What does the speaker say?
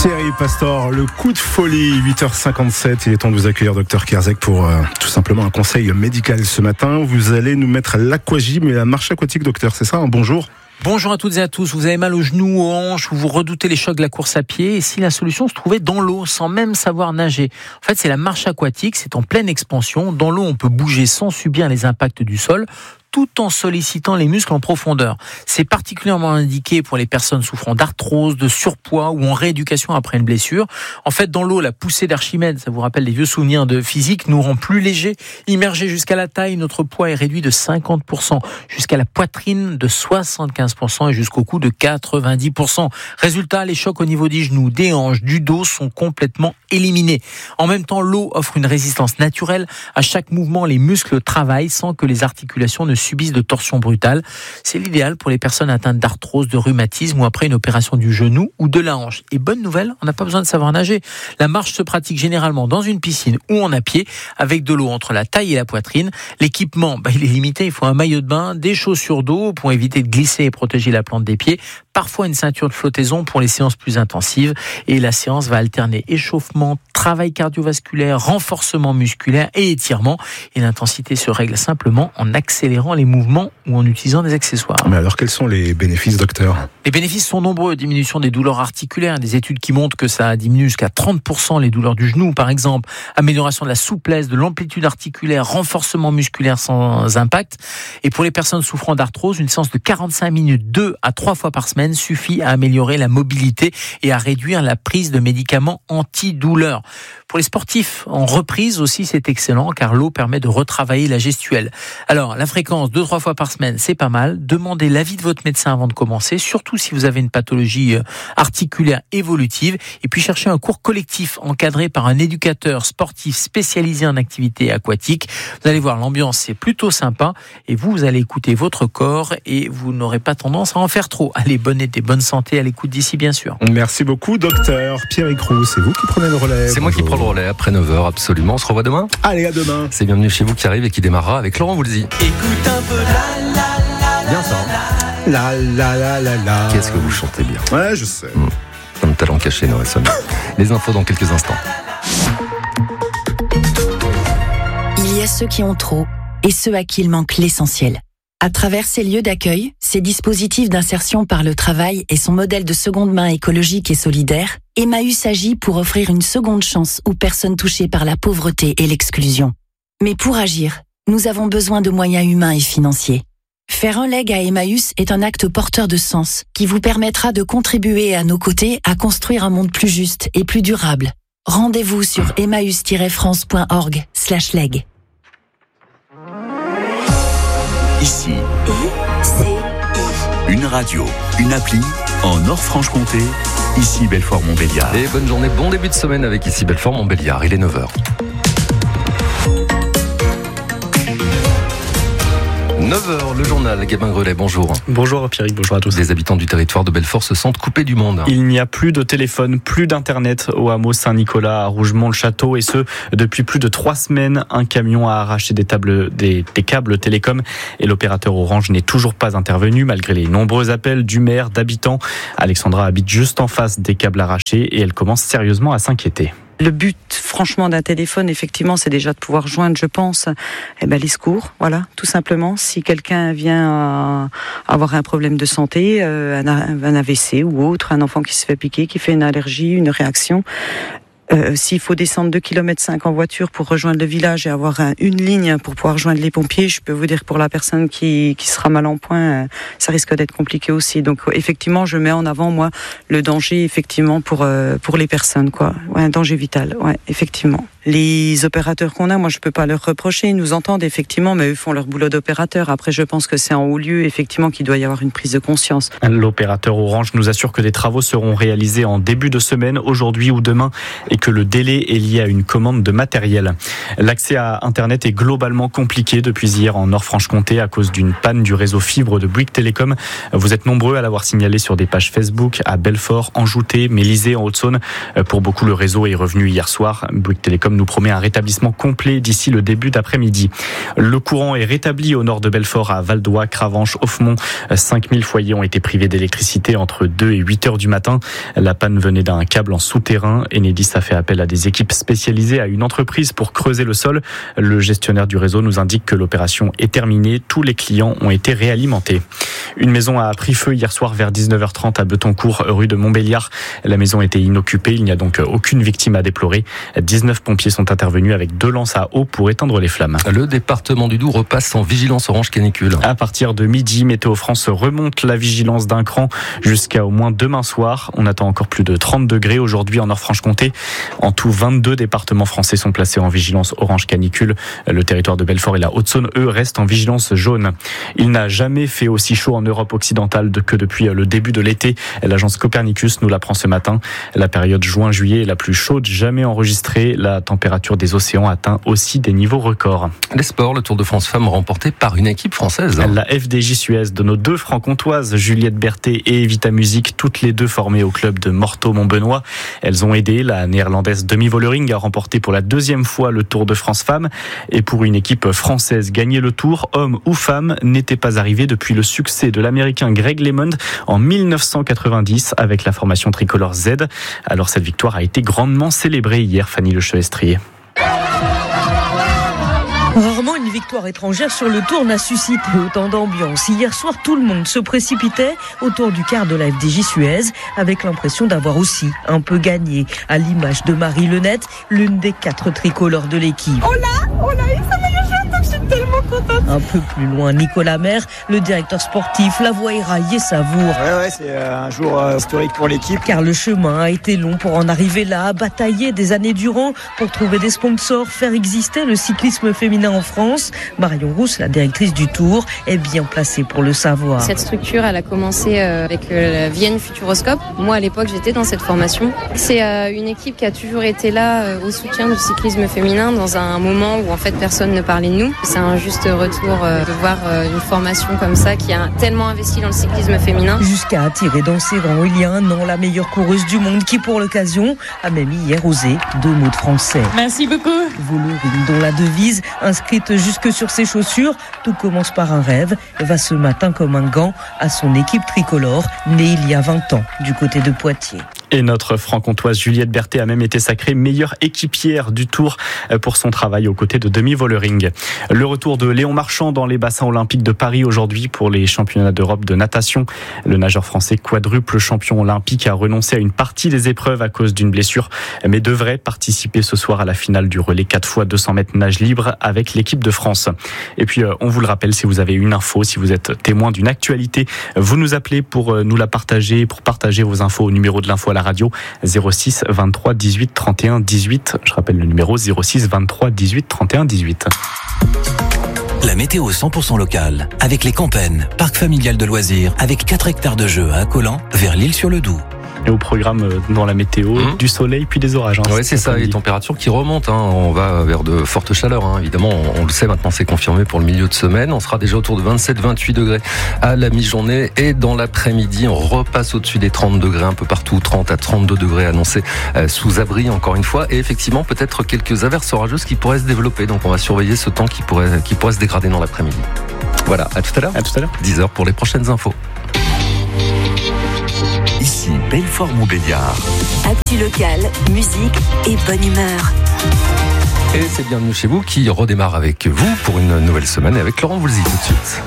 Thierry Pastor, le coup de folie, 8h57. Il est temps de vous accueillir, Dr Kerzek, pour tout simplement un conseil médical ce matin. Vous allez nous mettre l'aquagym et la marche aquatique, docteur, c'est ça, hein? Bonjour. Bonjour à toutes et à tous. Vous avez mal aux genoux, aux hanches, ou vous redoutez les chocs de la course à pied, et si la solution se trouvait dans l'eau, sans même savoir nager. En fait, c'est la marche aquatique, c'est en pleine expansion. Dans l'eau, on peut bouger sans subir les impacts du sol, tout en sollicitant les muscles en profondeur. C'est particulièrement indiqué pour les personnes souffrant d'arthrose, de surpoids ou en rééducation après une blessure. En fait, dans l'eau, la poussée d'Archimède, ça vous rappelle des vieux souvenirs de physique, nous rend plus légers. Immergé jusqu'à la taille, notre poids est réduit de 50%, jusqu'à la poitrine de 75% et jusqu'au cou de 90%. Résultat, les chocs au niveau des genoux, des hanches, du dos sont complètement éliminés. En même temps, l'eau offre une résistance naturelle. À chaque mouvement, les muscles travaillent sans que les articulations ne subissent de torsions brutales. C'est l'idéal pour les personnes atteintes d'arthrose, de rhumatisme ou après une opération du genou ou de la hanche. Et bonne nouvelle, on n'a pas besoin de savoir nager. La marche se pratique généralement dans une piscine ou en à pied avec de l'eau entre la taille et la poitrine. L'équipement, il est limité. Il faut un maillot de bain, des chaussures d'eau pour éviter de glisser et protéger la plante des pieds. Parfois une ceinture de flottaison pour les séances plus intensives. Et la séance va alterner échauffement, travail cardiovasculaire, renforcement musculaire et étirement. Et l'intensité se règle simplement en accélérant les mouvements ou en utilisant des accessoires. Mais alors, quels sont les bénéfices, docteur ? Les bénéfices sont nombreux. Diminution des douleurs articulaires, des études qui montrent que ça diminue jusqu'à 30% les douleurs du genou, par exemple. Amélioration de la souplesse, de l'amplitude articulaire, renforcement musculaire sans impact. Et pour les personnes souffrant d'arthrose, une séance de 45 minutes, 2 à 3 fois par semaine, suffit à améliorer la mobilité et à réduire la prise de médicaments antidouleurs. Pour les sportifs en reprise aussi, c'est excellent car l'eau permet de retravailler la gestuelle. Alors, la fréquence 2-3 fois par semaine, c'est pas mal. Demandez l'avis de votre médecin avant de commencer, surtout si vous avez une pathologie articulaire évolutive. Et puis, cherchez un cours collectif encadré par un éducateur sportif spécialisé en activité aquatique. Vous allez voir, l'ambiance, c'est plutôt sympa. Et vous allez écouter votre corps et vous n'aurez pas tendance à en faire trop. Allez, bonne été, bonne santé à l'écoute d'ici, bien sûr. Merci beaucoup, docteur. Pierre Crous, c'est vous qui prenez le relais. C'est moi qui prends le relais après 9h, absolument. On se revoit demain. Allez, à demain. C'est Bienvenue chez vous qui arrive et qui démarrera avec Laurent Voulzy. Écoute un peu Bien ça. La. Qu'est-ce que vous chantez bien. Ouais, je sais. Un talent caché, Norison. Les infos dans quelques instants. Il y a ceux qui ont trop et ceux à qui il manque l'essentiel. À travers ces lieux d'accueil, ces dispositifs d'insertion par le travail et son modèle de seconde main écologique et solidaire, Emmaüs agit pour offrir une seconde chance aux personnes touchées par la pauvreté et l'exclusion. Mais pour agir, nous avons besoin de moyens humains et financiers. Faire un leg à Emmaüs est un acte porteur de sens qui vous permettra de contribuer à nos côtés à construire un monde plus juste et plus durable. Rendez-vous sur emmaüs-france.org/leg. Ici, une radio, une appli en Nord-Franche-Comté. Ici Belfort-Montbéliard. Et bonne journée, bon début de semaine avec ici Belfort-Montbéliard. Il est 9h. 9h, le journal, Gabin Grelet, bonjour. Bonjour Pierrick, bonjour à tous. Les habitants du territoire de Belfort se sentent coupés du monde. Il n'y a plus de téléphone, plus d'internet au hameau Saint-Nicolas à Rougemont-le-Château et ce, depuis plus de 3 semaines. Un camion a arraché des câbles télécom et l'opérateur Orange n'est toujours pas intervenu malgré les nombreux appels du maire, d'habitants. Alexandra habite juste en face des câbles arrachés et elle commence sérieusement à s'inquiéter. Le but, franchement, d'un téléphone, effectivement, c'est déjà de pouvoir joindre, je pense, les secours, voilà, tout simplement. Si quelqu'un vient avoir un problème de santé, un AVC ou autre, un enfant qui se fait piquer, qui fait une allergie, une réaction, s'il faut descendre 2,5 km en voiture pour rejoindre le village et avoir une ligne pour pouvoir joindre les pompiers, je peux vous dire que pour la personne qui sera mal en point, ça risque d'être compliqué aussi. Donc effectivement, je mets en avant moi le danger effectivement pour les personnes quoi, un danger vital, ouais, effectivement. Les opérateurs qu'on a, moi je peux pas leur reprocher, ils nous entendent effectivement, mais eux font leur boulot d'opérateur. Après, je pense que c'est en haut lieu effectivement qu'il doit y avoir une prise de conscience. L'opérateur Orange nous assure que des travaux seront réalisés en début de semaine, aujourd'hui ou demain, et que le délai est lié à une commande de matériel. L'accès à Internet est globalement compliqué depuis hier en Nord-Franche-Comté à cause d'une panne du réseau fibre de Bouygues Télécom. Vous êtes nombreux à l'avoir signalé sur des pages Facebook à Belfort, Anjouté, Mélisée en Haute-Saône. Pour beaucoup, le réseau est revenu hier soir. Bouygues Télécom Télécom nous promet un rétablissement complet d'ici le début d'après-midi. Le courant est rétabli au nord de Belfort, à Valdoie, Cravanche, Offemont. 5000 foyers ont été privés d'électricité entre 2 et 8 heures du matin. La panne venait d'un câble en souterrain. Enedis a fait appel à des équipes spécialisées, à une entreprise pour creuser le sol. Le gestionnaire du réseau nous indique que l'opération est terminée. Tous les clients ont été réalimentés. Une maison a pris feu hier soir vers 19h30 à Betoncourt, rue de Montbéliard. La maison était inoccupée. Il n'y a donc aucune victime à déplorer. 19 pompiers sont intervenus avec 2 lances à eau pour éteindre les flammes. Le département du Doubs repasse en vigilance orange canicule. À partir de midi, Météo France remonte la vigilance d'un cran jusqu'à au moins demain soir. On attend encore plus de 30 degrés aujourd'hui en Nord-Franche-Comté. En tout, 22 départements français sont placés en vigilance orange canicule. Le territoire de Belfort et la Haute-Saône, eux, restent en vigilance jaune. Il n'a jamais fait aussi chaud en Europe occidentale que depuis le début de l'été. L'agence Copernicus nous l'apprend ce matin. La période juin-juillet est la plus chaude jamais enregistrée. La température des océans atteint aussi des niveaux records. Les sports, le Tour de France Femmes remporté par une équipe française. La FDJ Suez de nos 2 franc-comtoises, Juliette Berthet et Evita Music, toutes les 2 formées au club de Morteau-Montbenoît. Elles ont aidé la néerlandaise Demi Vollering à remporter pour la 2e fois le Tour de France Femmes. Et pour une équipe française, gagner le Tour, homme ou femme, n'était pas arrivé depuis le succès de l'américain Greg LeMond en 1990 avec la formation tricolore Z. Alors cette victoire a été grandement célébrée hier, Fanny Lechevestrier. Rarement une victoire étrangère sur le Tour n'a suscité autant d'ambiance. Hier soir, tout le monde se précipitait autour du quart de la FDJ Suez avec l'impression d'avoir aussi un peu gagné, à l'image de Marie Lenette, l'une des 4 tricolores de l'équipe. On a eu ça meilleure jaune, je suis tellement contente. Un peu plus loin, Nicolas Maire, le directeur sportif, la voit éraillée savoure. Ouais, c'est un jour historique pour l'équipe. Car le chemin a été long pour en arriver là, batailler des années durant pour trouver des sponsors, faire exister le cyclisme féminin en France. Marion Rousse, la directrice du Tour, est bien placée pour le savoir. Cette structure, elle a commencé avec la Vienne Futuroscope. Moi, à l'époque, j'étais dans cette formation. C'est une équipe qui a toujours été là au soutien du cyclisme féminin dans un moment où en fait personne ne parlait de nous. C'est un juste retour de voir une formation comme ça qui a tellement investi dans le cyclisme féminin. Jusqu'à attirer dans ses rangs il y a un an la meilleure coureuse du monde qui pour l'occasion a même hier osé 2 mots de français. Merci beaucoup. Vollering, dont la devise inscrite jusque sur ses chaussures, tout commence par un rêve, va ce matin comme un gant à son équipe tricolore, née il y a 20 ans du côté de Poitiers. Et notre franc-comtoise Juliette Berthet a même été sacrée meilleure équipière du Tour pour son travail aux côtés de Demi Vollering. Le retour de Léon Marchand dans les bassins olympiques de Paris aujourd'hui pour les championnats d'Europe de natation. Le nageur français quadruple champion olympique a renoncé à une partie des épreuves à cause d'une blessure, mais devrait participer ce soir à la finale du relais 4x200 mètres nage libre avec l'équipe de France. Et puis, on vous le rappelle, si vous avez une info, si vous êtes témoin d'une actualité, vous nous appelez pour nous la partager, pour partager vos infos au numéro de l'info à la radio 06 23 18 31 18. Je rappelle le numéro 06 23 18 31 18. La météo 100% locale avec les Campennes, parc familial de loisirs avec 4 hectares de jeux à Collant vers l'Île-sur-le-Doubs. Et au programme dans la météo, du soleil puis des orages. Oui, c'est ça, les températures qui remontent. On va vers de fortes chaleurs. Évidemment, on le sait maintenant, c'est confirmé pour le milieu de semaine. On sera déjà autour de 27-28 degrés à la mi-journée. Et dans l'après-midi, on repasse au-dessus des 30 degrés un peu partout. 30 à 32 degrés annoncés sous abri, encore une fois. Et effectivement, peut-être quelques averses orageuses qui pourraient se développer. Donc, on va surveiller ce temps qui pourrait se dégrader dans l'après-midi. Voilà, à tout à l'heure. À tout à l'heure. 10h pour les prochaines infos. Ici, Belfort-Montbéliard. Actu local, musique et bonne humeur. Et c'est Bienvenue chez vous qui redémarre avec vous pour une nouvelle semaine et avec Laurent Voulzy tout de suite.